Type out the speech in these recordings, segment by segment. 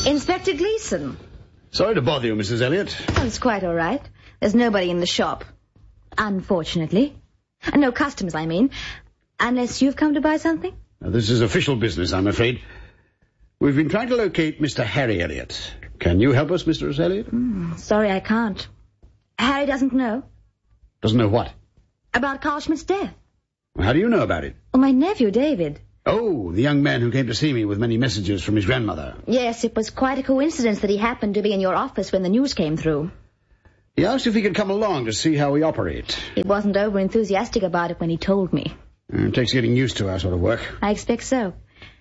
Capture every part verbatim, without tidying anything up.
Inspector Gleason. Sorry to bother you, Missus Elliot. Oh, it's quite all right. There's nobody in the shop. Unfortunately. No customers, I mean. Unless you've come to buy something? Now, this is official business, I'm afraid. We've been trying to locate Mister Harry Elliot. Can you help us, Mistress Elliot? Mm, sorry, I can't. Harry doesn't know. Doesn't know what? About Carl Schmidt's death. Well, how do you know about it? Oh, my nephew, David. Oh, the young man who came to see me with many messages from his grandmother. Yes, it was quite a coincidence that he happened to be in your office when the news came through. He asked if he could come along to see how we operate. He wasn't over-enthusiastic about it when he told me. It takes getting used to our sort of work. I expect so.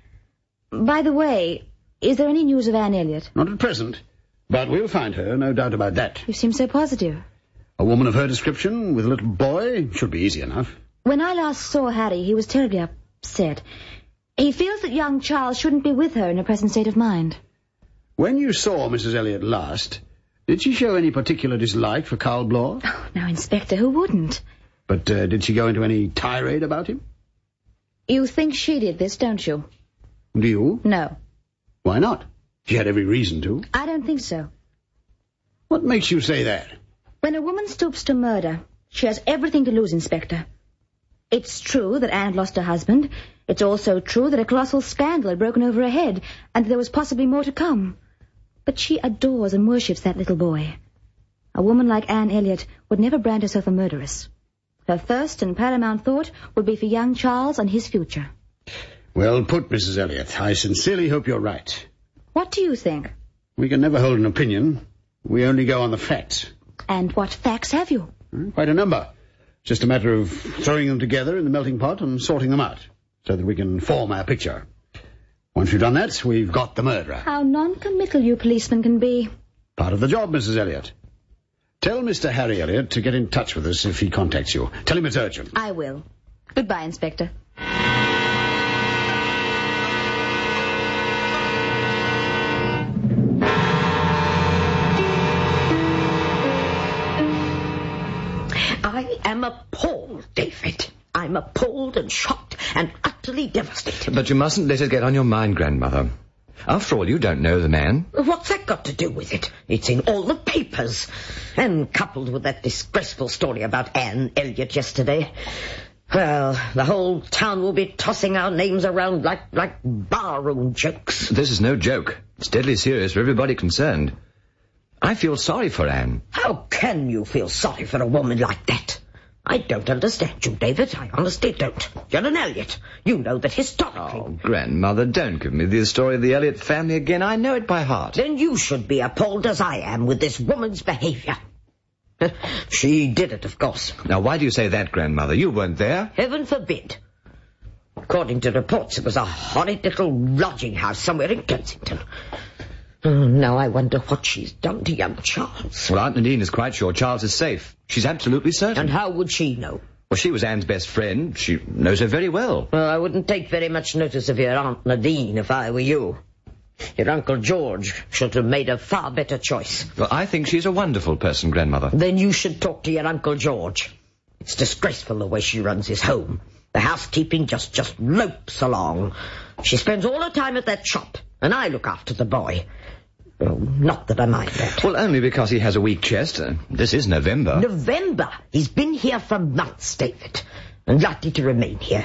By the way, is there any news of Anne Elliot? Not at present, but we'll find her, no doubt about that. You seem so positive. A woman of her description with a little boy should be easy enough. When I last saw Harry, he was terribly upset. He feels that young Charles shouldn't be with her in her present state of mind. When you saw Missus Elliot last, did she show any particular dislike for Karl Bloor? Oh, now, Inspector, who wouldn't? But uh, did she go into any tirade about him? You think she did this, don't you? Do you? No. Why not? She had every reason to. I don't think so. What makes you say that? When a woman stoops to murder, she has everything to lose, Inspector. It's true that Anne lost her husband. It's also true that a colossal scandal had broken over her head, and there was possibly more to come. But she adores and worships that little boy. A woman like Anne Elliot would never brand herself a murderess. Her first and paramount thought would be for young Charles and his future. Well put, Missus Elliot. I sincerely hope you're right. What do you think? We can never hold an opinion. We only go on the facts. And what facts have you? Quite a number. Just a matter of throwing them together in the melting pot and sorting them out, so that we can form our picture. Once we've done that, we've got the murderer. How non-committal you policemen can be. Part of the job, Missus Elliot. Tell Mister Harry Elliot to get in touch with us if he contacts you. Tell him it's urgent. I will. Goodbye, Inspector. I am appalled, David. I'm appalled and shocked and utterly devastated. But you mustn't let it get on your mind, Grandmother. After all, you don't know the man. What's that got to do with it? It's in all the papers. And coupled with that disgraceful story about Anne Elliot yesterday, well, the whole town will be tossing our names around like, like barroom jokes. This is no joke. It's deadly serious for everybody concerned. I feel sorry for Anne. How can you feel sorry for a woman like that? I don't understand you, David. I honestly don't. You're an Elliot. You know that historically... Oh, Grandmother, don't give me the story of the Elliot family again. I know it by heart. Then you should be appalled as I am with this woman's behaviour. She did it, of course. Now, why do you say that, Grandmother? You weren't there. Heaven forbid. According to reports, it was a horrid little lodging house somewhere in Kensington. Oh, now I wonder what she's done to young Charles. Well, Aunt Nadine is quite sure Charles is safe. She's absolutely certain. And how would she know? Well, she was Anne's best friend. She knows her very well. Well, I wouldn't take very much notice of your Aunt Nadine if I were you. Your Uncle George should have made a far better choice. Well, I think she's a wonderful person, Grandmother. Then you should talk to your Uncle George. It's disgraceful the way she runs his home. The housekeeping just, just lopes along. She spends all her time at that shop, and I look after the boy. Well, not that I mind that. Well, only because he has a weak chest. Uh, this is November. November? He's been here for months, David, and likely to remain here.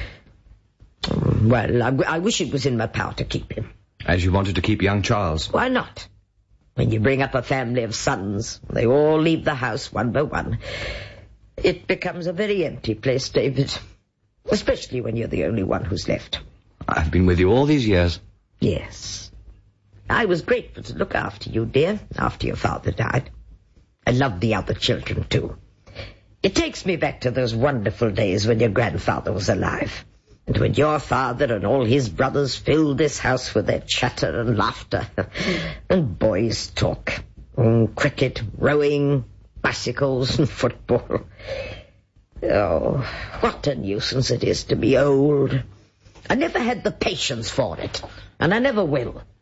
Well, I, w- I wish it was in my power to keep him. As you wanted to keep young Charles. Why not? When you bring up a family of sons, they all leave the house one by one. It becomes a very empty place, David. Especially when you're the only one who's left. I've been with you all these years. Yes. I was grateful to look after you, dear, after your father died. I loved the other children, too. It takes me back to those wonderful days when your grandfather was alive. And when your father and all his brothers filled this house with their chatter and laughter. And boys' talk. And cricket, rowing, bicycles and football. Oh, what a nuisance it is to be old. I never had the patience for it. And I never will.